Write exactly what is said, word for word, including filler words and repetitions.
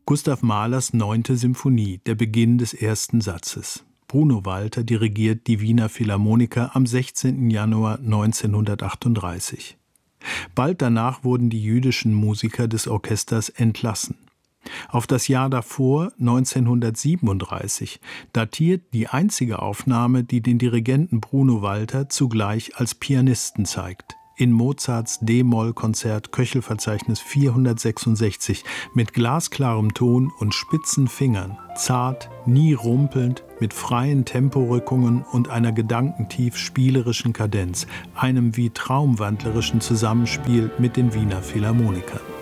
Gustav Mahlers neunte Symphonie, der Beginn des ersten Satzes. Bruno Walter dirigiert die Wiener Philharmoniker am sechzehnten Januar neunzehnhundertachtunddreißig. Bald danach wurden die jüdischen Musiker des Orchesters entlassen. Auf das Jahr davor, neunzehnhundertsiebenunddreißig, datiert die einzige Aufnahme, die den Dirigenten Bruno Walter zugleich als Pianisten zeigt. In Mozarts D-Moll-Konzert Köchelverzeichnis vierhundertsechsundsechzig mit glasklarem Ton und spitzen Fingern, zart, nie rumpelnd, mit freien Temporückungen und einer gedankentief spielerischen Kadenz, einem wie traumwandlerischen Zusammenspiel mit den Wiener Philharmonikern.